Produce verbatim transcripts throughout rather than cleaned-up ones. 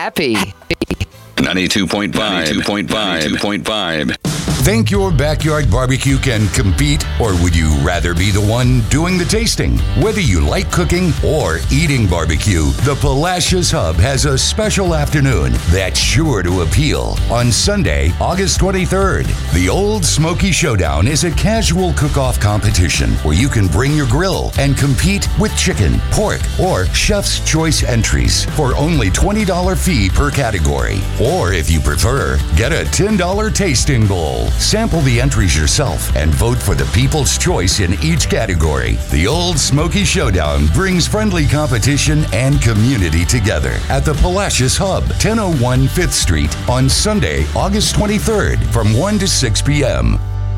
happy. ninety-two point five. ninety-two point five. ninety-two point five. Think your backyard barbecue can compete, or would you rather be the one doing the tasting? Whether you like cooking or eating barbecue, the Palacios Hub has a special afternoon that's sure to appeal. On Sunday, August twenty-third, the Old Smoky Showdown is a casual cook-off competition where you can bring your grill and compete with chicken, pork, or chef's choice entries for only twenty dollars fee per category. Or if you prefer, get a ten dollars tasting bowl. Sample the entries yourself and vote for the people's choice in each category. The Old Smoky Showdown brings friendly competition and community together at the Palacios Hub, ten oh one fifth Street, on Sunday, August twenty-third from one to six p.m.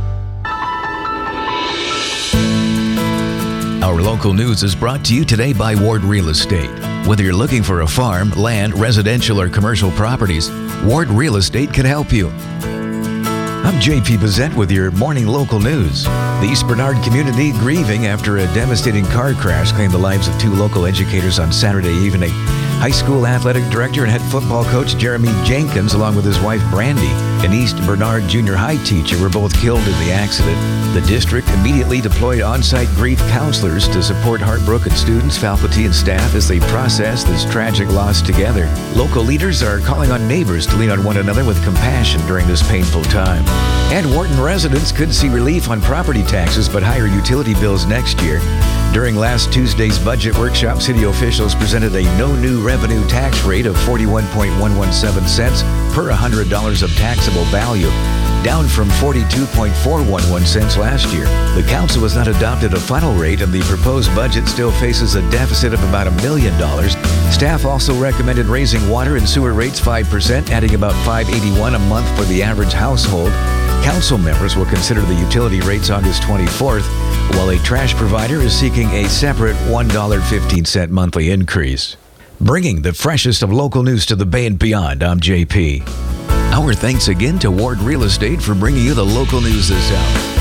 Our local news is brought to you today by Ward Real Estate. Whether you're looking for a farm, land, residential, or commercial properties, Ward Real Estate can help you. I'm J P Bazette with your morning local news. The East Bernard community grieving after a devastating car crash claimed the lives of two local educators on Saturday evening. High school athletic director and head football coach Jeremy Jenkins, along with his wife Brandy, an East Bernard junior high teacher, were both killed in the accident. The district immediately deployed on-site grief counselors to support heartbroken students, faculty, and staff as they process this tragic loss together. Local leaders are calling on neighbors to lean on one another with compassion during this painful time. And Wharton residents could see relief on property taxes but higher utility bills next year. During last Tuesday's budget workshop, city officials presented a no new revenue tax rate of forty-one point one one seven cents per one hundred dollars of taxable value, down from forty-two point four one one cents last year. The council has not adopted a final rate, and the proposed budget still faces a deficit of about a million dollars. Staff also recommended raising water and sewer rates five percent, adding about five dollars and eighty-one cents a month for the average household. Council members will consider the utility rates August twenty-fourth, while a trash provider is seeking a separate one dollar and fifteen cents monthly increase. Bringing the freshest of local news to the Bay and beyond, I'm J P. Our thanks again to Ward Real Estate for bringing you the local news this hour.